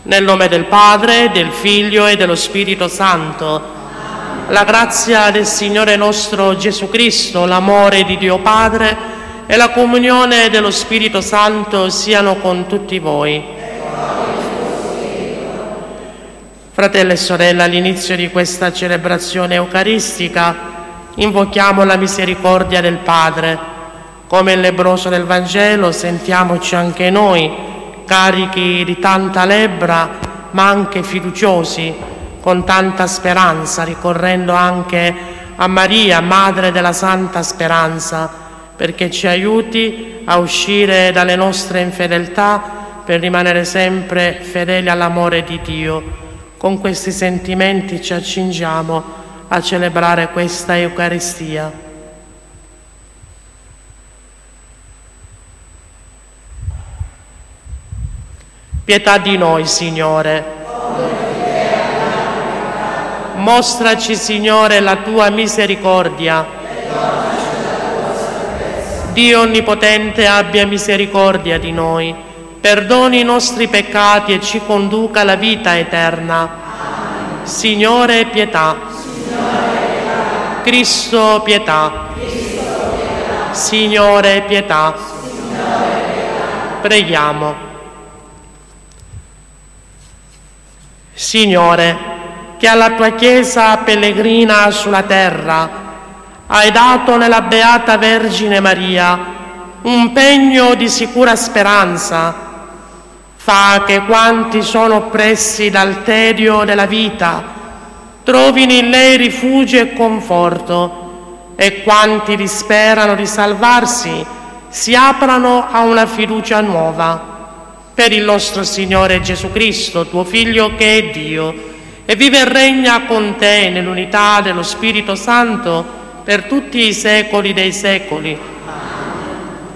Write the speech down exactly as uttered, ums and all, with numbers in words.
Nel nome del Padre, del Figlio e dello Spirito Santo. La grazia del Signore nostro Gesù Cristo, l'amore di Dio Padre e la comunione dello Spirito Santo siano con tutti voi. Fratelli e sorelle, all'inizio di questa celebrazione eucaristica invochiamo la misericordia del Padre. Come il lebbroso del Vangelo, sentiamoci anche noi carichi di tanta lebbra, ma anche fiduciosi, con tanta speranza, ricorrendo anche a Maria, Madre della Santa Speranza, perché ci aiuti a uscire dalle nostre infedeltà per rimanere sempre fedeli all'amore di Dio. Con questi sentimenti ci accingiamo a celebrare questa Eucaristia. Pietà di noi, Signore. Mostraci, Signore, la tua misericordia. Dio Onnipotente abbia misericordia di noi, perdoni i nostri peccati e ci conduca alla vita eterna. Signore, pietà. Cristo, pietà. Signore, pietà. Preghiamo. Signore, che alla tua Chiesa pellegrina sulla terra hai dato nella Beata Vergine Maria un pegno di sicura speranza, fa che quanti sono oppressi dal tedio della vita trovino in lei rifugio e conforto, e quanti disperano di salvarsi si aprano a una fiducia nuova. Per il nostro Signore Gesù Cristo, tuo Figlio che è Dio, e vive e regna con te nell'unità dello Spirito Santo per tutti i secoli dei secoli.